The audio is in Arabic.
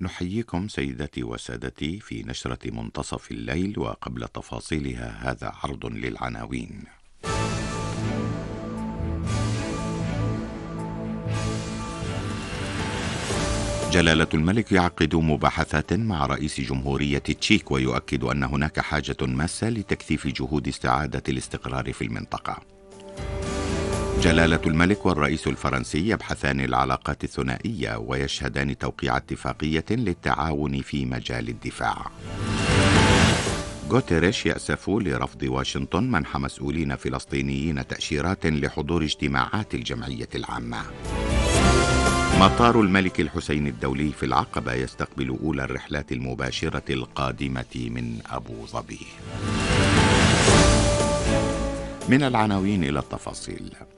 نحييكم سيداتي وسادتي في نشرة منتصف الليل، وقبل تفاصيلها هذا عرض للعناوين. جلالة الملك يعقد مباحثات مع رئيس جمهورية تشيك، ويؤكد أن هناك حاجة ماسة لتكثيف جهود استعادة الاستقرار في المنطقة. جلالة الملك والرئيس الفرنسي يبحثان العلاقات الثنائية ويشهدان توقيع اتفاقية للتعاون في مجال الدفاع. غوتيريش يأسف لرفض واشنطن منح مسؤولين فلسطينيين تأشيرات لحضور اجتماعات الجمعية العامة. مطار الملك الحسين الدولي في العقبة يستقبل أولى الرحلات المباشرة القادمة من أبو ظبي. من العناوين إلى التفاصيل.